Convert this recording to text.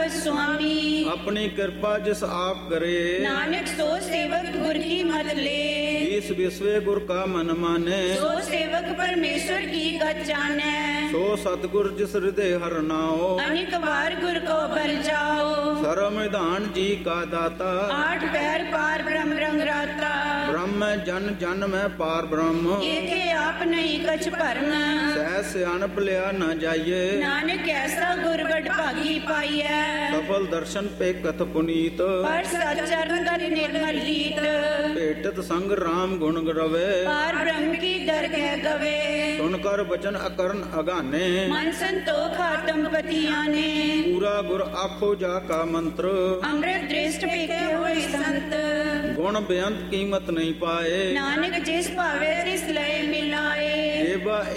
स्वामी। अपनी कृपा जिस आप करे, नानक सो सेवक गुर की मत ले। ईश विश्वे गुर का मन माने, सो सेवक परमेश्वर की गत जाने। सो सतगुर जिस हृदय हर नाओ, अनेक बार गुर को बल जाओ। सर्वनिधान जी का दाता, आठ पैर पार ब्रह्म रंग राता। ब्रह्म जन जन में पार ब्रह्म, एके आप नहीं कछ भरम। सहज सियाणप लिया न जाइए, नानक ऐसा गुर बड़ भागी पाइए। सफल दर्शन पे कथ पुनीत, पर सचरण कर निर्मल रीत। भेटत संग राम गुण रवे, पार ब्रह्म की दर कह गवे। सुनकर वचन अकरण अगाने, मन संतोख आत्म पतिया ने। पूरा गुर आखो जा का मंत्र, अमृत दृष्ट पेखे हुए संत। गुण बेअंत कीमत नहीं पाए, नानक जिस भावे तिस लय मिलाए। एवा